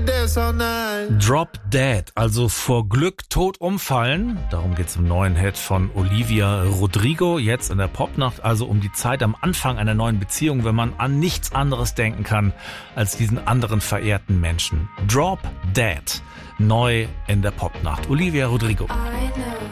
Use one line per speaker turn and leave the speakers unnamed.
dance all night.
Drop Dead, also vor Glück tot umfallen. Darum geht's im neuen Hit von Olivia Rodrigo, jetzt in der Popnacht, also um die Zeit am Anfang einer neuen Beziehung, wenn man an nichts anderes denken kann als diesen anderen verehrten Menschen. Drop Dead, neu in der Popnacht. Olivia Rodrigo.